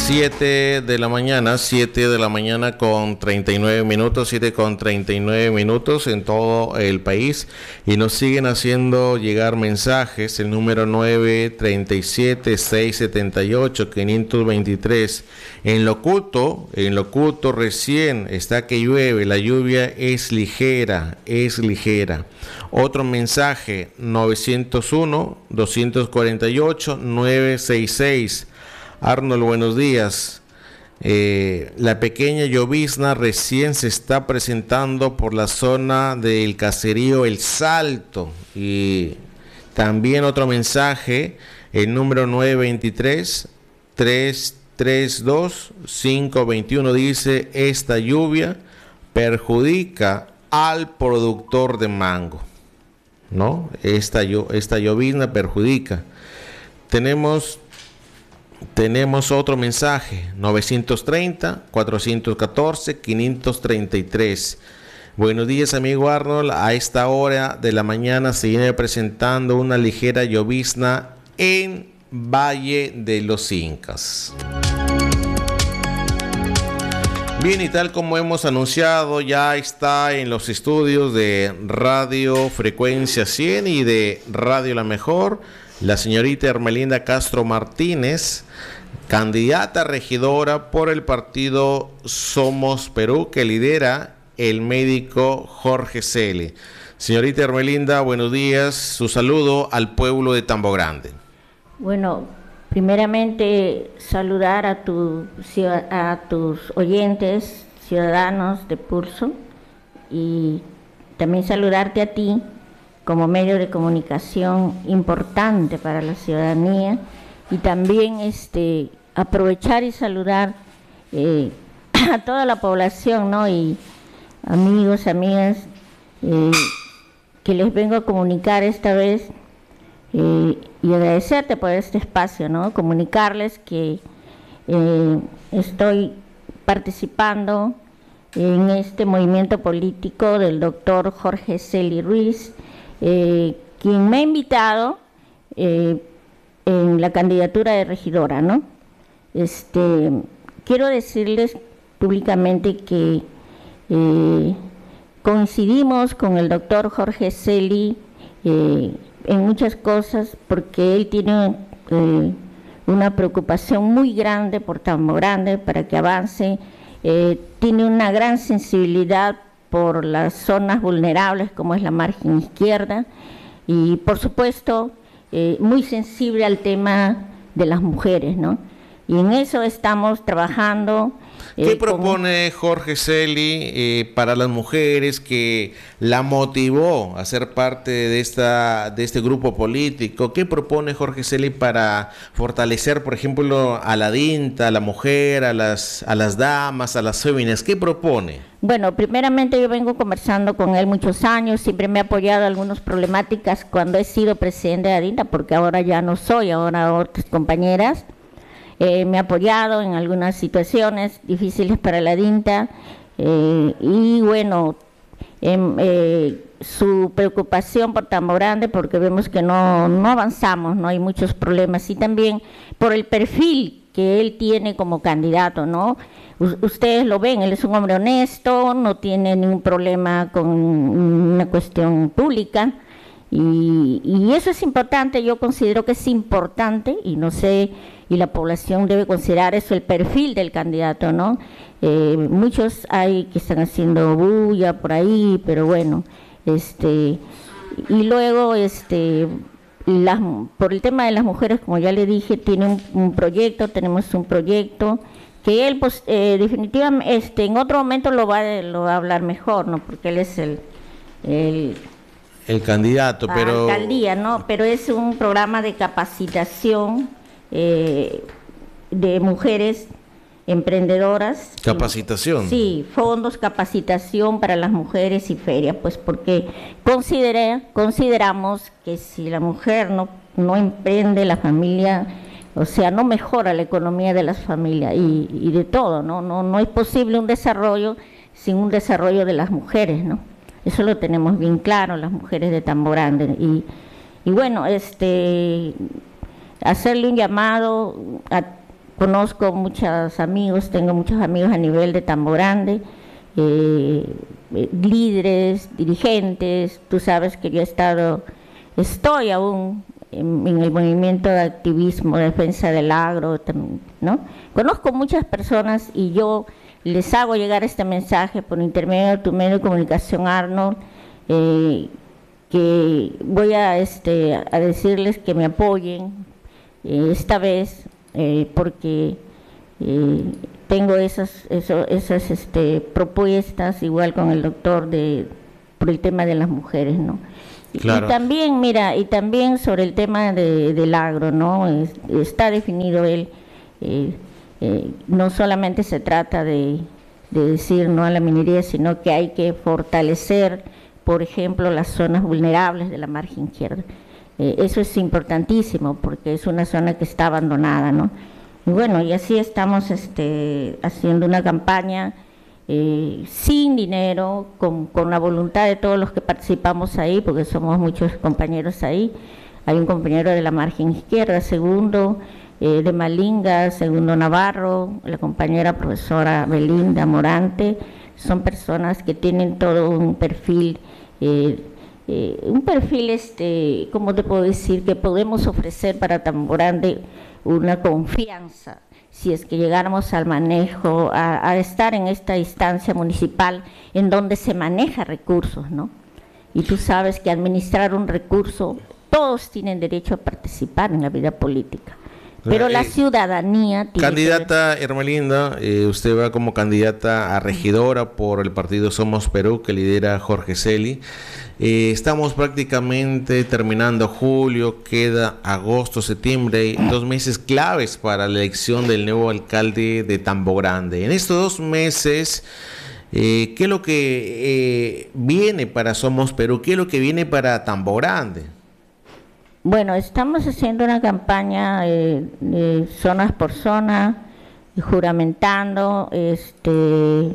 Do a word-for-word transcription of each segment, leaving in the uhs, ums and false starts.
siete de la mañana, siete de la mañana con treinta y nueve minutos, siete con treinta y nueve minutos en todo el país, y nos siguen haciendo llegar mensajes. El número nueve treinta y siete, seiscientos setenta y ocho, quinientos veintitrés. En lo oculto, en lo oculto recién está que llueve, la lluvia es ligera, es ligera. Otro mensaje, novecientos uno, doscientos cuarenta y ocho, novecientos sesenta y seis. Arnold, buenos días. Eh, la pequeña llovizna recién se está presentando por la zona del caserío El Salto. Y también otro mensaje, el número nueve veintitrés, trescientos treinta y dos, quinientos veintiuno, dice: esta lluvia perjudica al productor de mango, ¿no? Esta, esta llovizna perjudica. Tenemos Tenemos otro mensaje, novecientos treinta, cuatrocientos catorce, quinientos treinta y tres. Buenos días, amigo Arnold. A esta hora de la mañana se viene presentando una ligera llovizna en Valle de los Incas. Bien, y tal como hemos anunciado, ya está en los estudios de Radio Frecuencia cien y de Radio La Mejor la señorita Hermelinda Castro Martínez, candidata regidora por el partido Somos Perú, que lidera el médico Jorge Celi. Señorita Hermelinda, buenos días. Su saludo al pueblo de Tambo Grande. Bueno, primeramente saludar a, tu, a tus oyentes, ciudadanos de Pulso, y también saludarte a ti como medio de comunicación importante para la ciudadanía, y también este, aprovechar y saludar eh, a toda la población, ¿no? Y amigos, amigas, eh, que les vengo a comunicar esta vez eh, y agradecerte por este espacio, ¿no? Comunicarles que eh, estoy participando en este movimiento político del doctor Jorge Celi Ruiz, Eh, quien me ha invitado eh, en la candidatura de regidora, ¿no? Este, quiero decirles públicamente que eh, coincidimos con el doctor Jorge Celi eh, en muchas cosas, porque él tiene eh, una preocupación muy grande por Tambo Grande para que avance, eh, tiene una gran sensibilidad por las zonas vulnerables como es la margen izquierda, y por supuesto eh, muy sensible al tema de las mujeres, ¿no? Y en eso estamos trabajando. ¿Qué eh, propone con... Jorge Celi eh, para las mujeres que la motivó a ser parte de esta de este grupo político? ¿Qué propone Jorge Celi para fortalecer, por ejemplo, a la dinta, a la mujer, a las a las damas, a las féminas? ¿Qué propone? Bueno, primeramente yo vengo conversando con él muchos años, siempre me ha apoyado en algunas problemáticas cuando he sido presidente de Adinta, porque ahora ya no soy, ahora otras compañeras. Eh, me ha apoyado en algunas situaciones difíciles para la Dinta, eh, y bueno, eh, eh, su preocupación por Tambo Grande, porque vemos que no, no avanzamos, no hay muchos problemas, y también por el perfil que él tiene como candidato, ¿no? U- ustedes lo ven, él es un hombre honesto, no tiene ningún problema con una cuestión pública, y, y eso es importante. Yo considero que es importante, y no sé, y la población debe considerar eso, el perfil del candidato, ¿no? Eh, muchos hay que están haciendo bulla por ahí, pero bueno, este, y luego, este, las, por el tema de las mujeres, como ya le dije, tiene un, un proyecto, tenemos un proyecto que él, pues, eh, definitivamente, este, en otro momento lo va, lo va a hablar mejor, ¿no? Porque él es el, el el candidato, pero alcaldía, ¿no? Pero es un programa de capacitación eh, de mujeres emprendedoras. Capacitación. Sí, fondos, capacitación para las mujeres y feria, pues porque considera, consideramos que si la mujer no, no emprende, la familia, o sea, no mejora la economía de las familias y, y de todo, ¿no? No, no es posible un desarrollo sin un desarrollo de las mujeres, ¿no? Eso lo tenemos bien claro, las mujeres de Tambo Grande. Y, y bueno, este, hacerle un llamado a conozco muchos amigos, tengo muchos amigos a nivel de Tambo Grande, eh, líderes, dirigentes. Tú sabes que yo he estado, estoy aún en, en el movimiento de activismo, de defensa del agro, ¿no? Conozco muchas personas y yo les hago llegar este mensaje por intermedio de tu medio de comunicación, Arnold, eh, que voy a, este, a decirles que me apoyen eh, esta vez, eh, porque eh, tengo esas, eso, esas este, propuestas, igual con el doctor, de por el tema de las mujeres, ¿no? Claro. Y también, mira, y también sobre el tema de, del agro, ¿no? Es, está definido él, eh, eh, no solamente se trata de, de decir no a la minería, sino que hay que fortalecer, por ejemplo, las zonas vulnerables de la margen izquierda. Eh, eso es importantísimo porque es una zona que está abandonada, ¿no? Y bueno, y así estamos este, haciendo una campaña eh, sin dinero, con, con la voluntad de todos los que participamos ahí, porque somos muchos compañeros ahí. Hay un compañero de la margen izquierda, segundo eh, de Malinga, segundo Navarro, la compañera profesora Belinda Morante. Son personas que tienen todo un perfil, eh, eh, un perfil, este, ¿cómo te puedo decir?, que podemos ofrecer para Tambo Grande una confianza, si es que llegáramos al manejo, a, a estar en esta instancia municipal en donde se maneja recursos, ¿no? Y tú sabes que administrar un recurso, todos tienen derecho a participar en la vida política. Pero la ciudadanía tiene Candidata que... Hermelinda, eh, usted va como candidata a regidora por el partido Somos Perú, que lidera Jorge Celi. Eh, estamos prácticamente terminando julio, queda agosto, septiembre, dos meses claves para la elección del nuevo alcalde de Tambo Grande. En estos dos meses, eh, ¿qué es lo que eh, viene para Somos Perú? ¿Qué es lo que viene para Tambo Grande? Bueno, estamos haciendo una campaña eh, de zonas por zona, juramentando, este,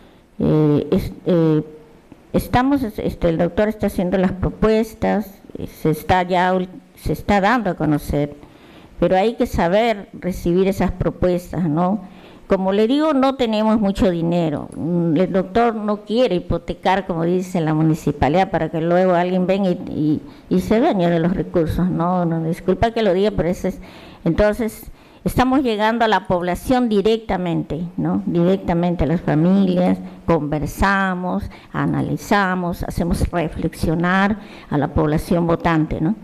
eh, es, eh, estamos, este, el doctor está haciendo las propuestas, se está ya, se está dando a conocer, pero hay que saber recibir esas propuestas, ¿no? Como le digo, no tenemos mucho dinero. El doctor no quiere hipotecar, como dice la municipalidad, para que luego alguien venga y, y, y se dueñe de los recursos. No, no, disculpa que lo diga, pero eso es. Entonces, estamos llegando a la población directamente, ¿no? Directamente a las familias, conversamos, analizamos, hacemos reflexionar a la población votante, ¿no?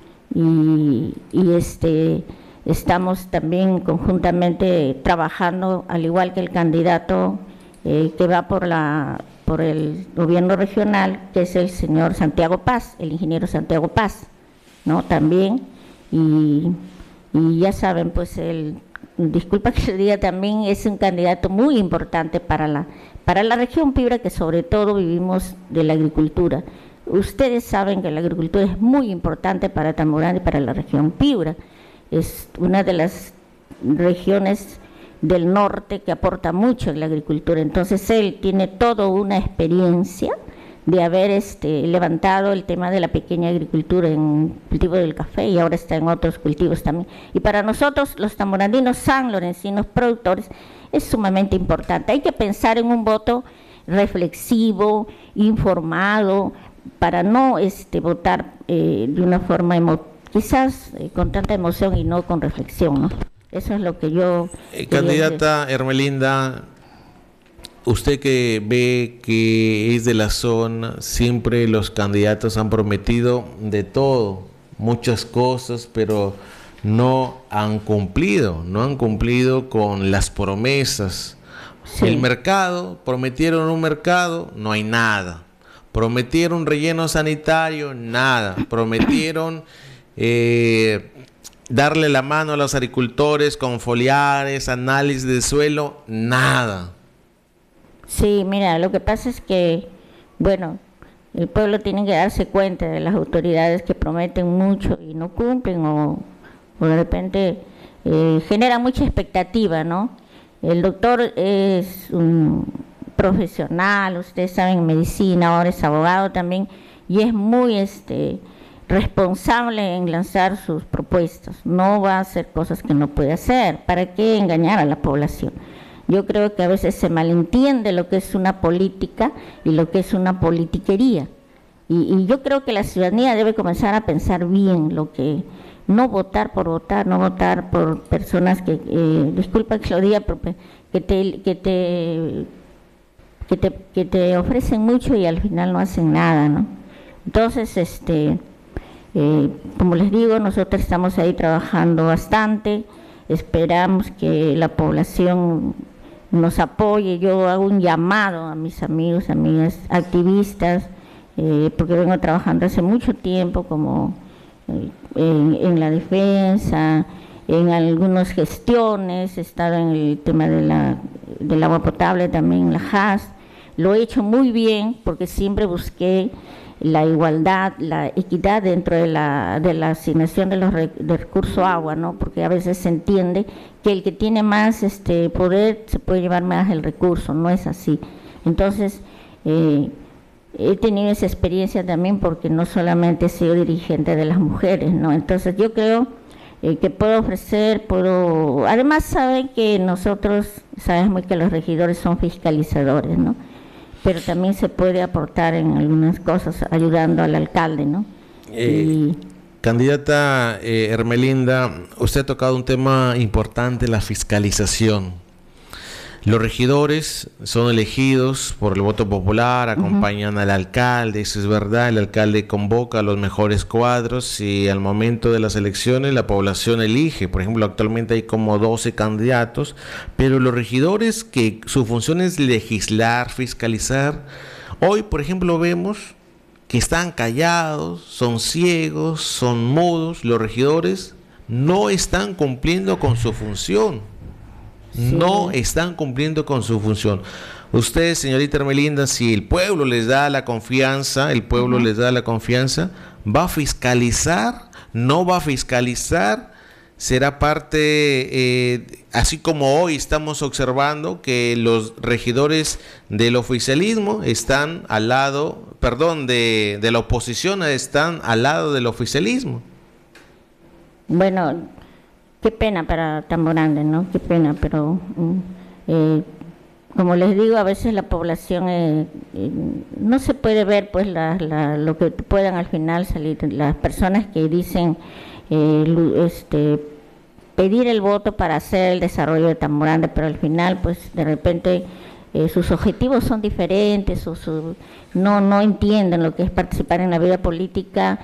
Y, y este... Estamos también conjuntamente trabajando, al igual que el candidato eh, que va por la por el gobierno regional, que es el señor Santiago Paz, el ingeniero Santiago Paz, ¿no? También, y, y ya saben, pues, el, disculpa que le diga, también es un candidato muy importante para la, para la región Piura, que sobre todo vivimos de la agricultura. Ustedes saben que la agricultura es muy importante para Tambo Grande y para la región Piura. Es una de las regiones del norte que aporta mucho en la agricultura. Entonces él tiene toda una experiencia de haber este, levantado el tema de la pequeña agricultura en el cultivo del café, y ahora está en otros cultivos también. Y para nosotros, los tamborandinos sanlorencinos productores, es sumamente importante. Hay que pensar en un voto reflexivo, informado, para no este, votar eh, de una forma emotiva, quizás eh, con tanta emoción y no con reflexión, ¿no? Eso es lo que yo... Eh, candidata Hermelinda, usted que ve que es de la zona, siempre los candidatos han prometido de todo, muchas cosas, pero no han cumplido, no han cumplido con las promesas. Sí. El mercado, prometieron un mercado, no hay nada. Prometieron relleno sanitario, nada. Prometieron... Eh, darle la mano a los agricultores con foliares, análisis de suelo, nada. Sí, mira, lo que pasa es que, bueno, el pueblo tiene que darse cuenta de las autoridades que prometen mucho y no cumplen, o, o de repente eh, genera mucha expectativa, ¿no? El doctor es un profesional, ustedes saben, medicina, ahora es abogado también, y es muy este responsable en lanzar sus propuestas, no va a hacer cosas que no puede hacer. ¿Para qué engañar a la población? Yo creo que a veces se malentiende lo que es una política y lo que es una politiquería. Y, y yo creo que la ciudadanía debe comenzar a pensar bien lo que, no votar por votar, no votar por personas que, eh, disculpa que lo diga, que te, que te, que te, que te ofrecen mucho y al final no hacen nada, ¿no? Entonces, este, eh, como les digo, nosotros estamos ahí trabajando bastante, esperamos que la población nos apoye. Yo hago un llamado a mis amigos, amigas activistas, eh, porque vengo trabajando hace mucho tiempo como eh, en, en la defensa, en algunas gestiones, he estado en el tema de la, del agua potable también en la H A S, lo he hecho muy bien porque siempre busqué la igualdad, la equidad dentro de la, de la asignación de los re, de recurso agua, ¿no? Porque a veces se entiende que el que tiene más este poder se puede llevar más el recurso, no es así. Entonces, eh, he tenido esa experiencia también porque no solamente he sido dirigente de las mujeres, ¿no? Entonces yo creo eh, que puedo ofrecer, puedo, además saben que nosotros sabemos que los regidores son fiscalizadores, ¿no? Pero también se puede aportar en algunas cosas ayudando al alcalde, ¿no? Eh, y, candidata eh, Hermelinda, usted ha tocado un tema importante, la fiscalización. Los regidores son elegidos por el voto popular, acompañan uh-huh. al alcalde, eso es verdad, el alcalde convoca a los mejores cuadros y al momento de las elecciones la población elige. Por ejemplo, actualmente hay como doce candidatos, pero los regidores que su función es legislar, fiscalizar, hoy por ejemplo vemos que están callados, son ciegos, son mudos, los regidores no están cumpliendo con su función. Sí. No están cumpliendo con su función. Usted, señorita Hermelinda, si el pueblo les da la confianza, el pueblo uh-huh. les da la confianza, ¿va a fiscalizar? ¿No va a fiscalizar? ¿Será parte, eh, así como hoy estamos observando que los regidores del oficialismo están al lado, perdón, de, de la oposición están al lado del oficialismo? Bueno, qué pena para Tamborande, ¿no? Qué pena, pero eh, como les digo, a veces la población eh, eh, no se puede ver pues la, la, lo que puedan al final salir. Las personas que dicen eh, este, pedir el voto para hacer el desarrollo de Tamborande, pero al final pues de repente eh, sus objetivos son diferentes, o su, no, no entienden lo que es participar en la vida política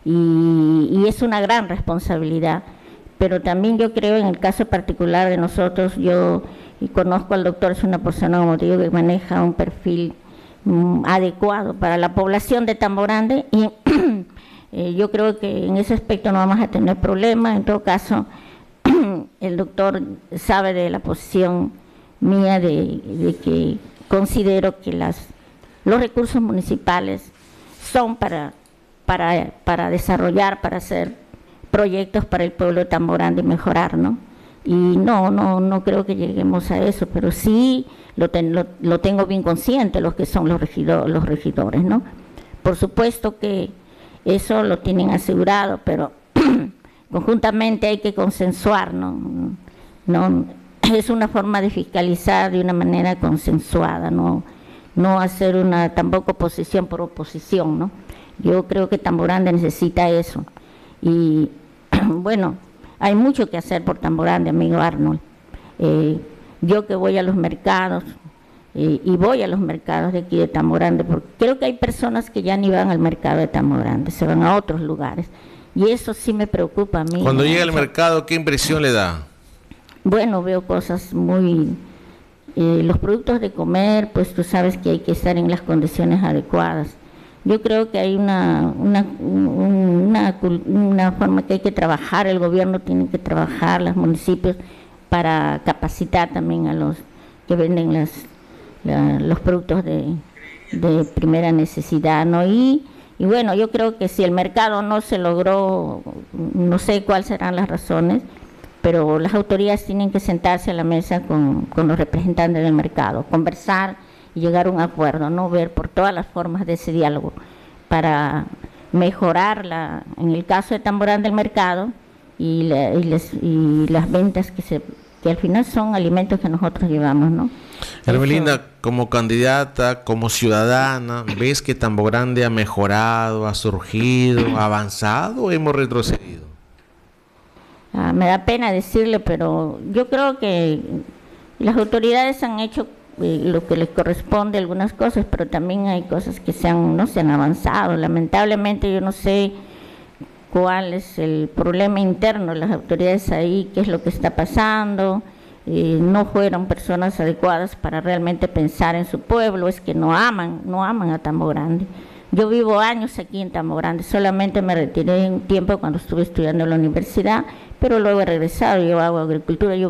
y, y es una gran responsabilidad. Pero también yo creo, en el caso particular de nosotros, yo y conozco al doctor, es una persona, como te digo, que maneja un perfil um, adecuado para la población de Tamborande y eh, yo creo que en ese aspecto no vamos a tener problemas. En todo caso, el doctor sabe de la posición mía de, de que considero que las los recursos municipales son para, para, para desarrollar, para hacer proyectos para el pueblo de Tamborande y mejorar, ¿no? Y no, no, no creo que lleguemos a eso, pero sí lo, ten, lo, lo tengo bien consciente los que son los, regidor, los regidores, ¿no? Por supuesto que eso lo tienen asegurado, pero conjuntamente hay que consensuar, ¿no? No, es una forma de fiscalizar de una manera consensuada, no, no hacer una tampoco oposición por oposición, ¿no? Yo creo que Tamborande necesita eso. Y bueno, hay mucho que hacer por Tamborande, amigo Arnold. Eh, yo que voy a los mercados, eh, y voy a los mercados de aquí de Tamborande, porque creo que hay personas que ya ni van al mercado de Tamborande, se van a otros lugares. Y eso sí me preocupa a mí. Cuando ¿no? llega al mercado, ¿qué impresión le da? Bueno, veo cosas muy... Eh, los productos de comer, pues tú sabes que hay que estar en las condiciones adecuadas. Yo creo que hay una, una, una, una forma que hay que trabajar, el gobierno tiene que trabajar, los municipios, para capacitar también a los que venden las, la, los productos de, de primera necesidad, ¿no? Y, y bueno, yo creo que si el mercado no se logró, no sé cuáles serán las razones, pero las autoridades tienen que sentarse a la mesa con, con los representantes del mercado, conversar y llegar a un acuerdo, no ver por todas las formas de ese diálogo para mejorar la, en el caso de Tamborán del mercado y, la, y, les, y las ventas que se que al final son alimentos que nosotros llevamos, ¿no? Hermelinda, como candidata, como ciudadana, ¿ves que Tambo Grande ha mejorado, ha surgido, ha avanzado o hemos retrocedido? Ah, me da pena decirle, pero yo creo que las autoridades han hecho eh, lo que les corresponde, algunas cosas, pero también hay cosas que se han, no se han avanzado. Lamentablemente yo no sé cuál es el problema interno de las autoridades ahí, qué es lo que está pasando. Eh, no fueron personas adecuadas para realmente pensar en su pueblo, es que no aman, no aman a Tambo Grande. Yo vivo años aquí en Tambo Grande, solamente me retiré un tiempo cuando estuve estudiando en la universidad, pero luego he regresado, yo hago agricultura. Yo